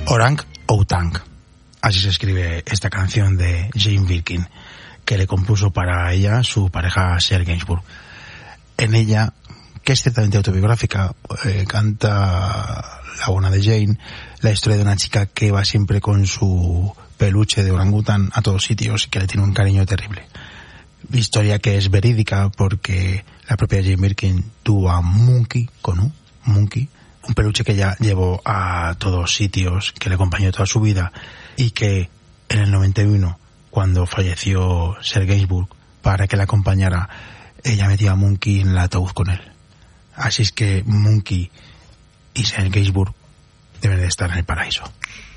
Orang Outang. Así se escribe esta canción de Jane Birkin, que le compuso para ella su pareja Serge Gainsbourg. En ella, que es ciertamente autobiográfica, canta la buena de Jane la historia de una chica que va siempre con su peluche de orangután a todos sitios y que le tiene un cariño terrible. Historia que es verídica porque la propia Jane Birkin tuvo a Monkey, un peluche que ella llevó a todos sitios, que le acompañó toda su vida, y que en el 91, cuando falleció Serge Gainsbourg, para que la acompañara, ella metía a Monkey en el ataúd con él. Así es que Monkey y Serge Gainsbourg deben de estar en el paraíso.